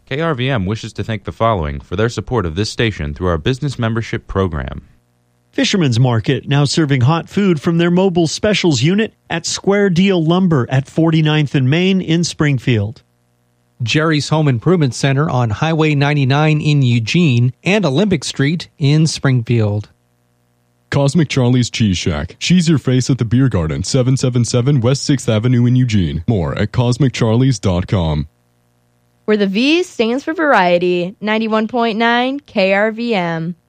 KRVM wishes to thank the following for their support of this station through our business membership program. Fisherman's Market, now serving hot food from their mobile specials unit at Square Deal Lumber at 49th and Main in Springfield. Jerry's Home Improvement Center on Highway 99 in Eugene and Olympic Street in Springfield. Cosmic Charlie's Cheese Shack. Cheese your face at the Beer Garden, 777 West 6th Avenue in Eugene. More at CosmicCharlies.com. Where the V stands for variety, 91.9 KRVM.